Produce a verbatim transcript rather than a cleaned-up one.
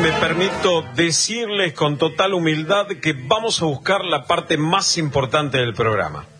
me permito decirles con total humildad que vamos a buscar la parte más importante del programa.